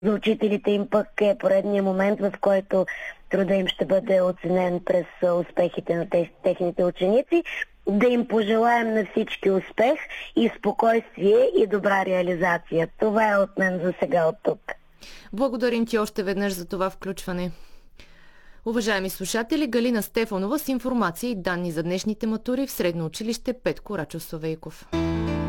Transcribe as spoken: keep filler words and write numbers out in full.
За учителите им пък е поредният момент, в който труда им ще бъде оценен през успехите на техните ученици. Да им пожелаем на всички успех и спокойствие и добра реализация. Това е от мен за сега от тук. Благодарим ти още веднъж за това включване. Уважаеми слушатели, Галина Стефанова с информация и данни за днешните матури в средно училище Петко Рачов Славейков.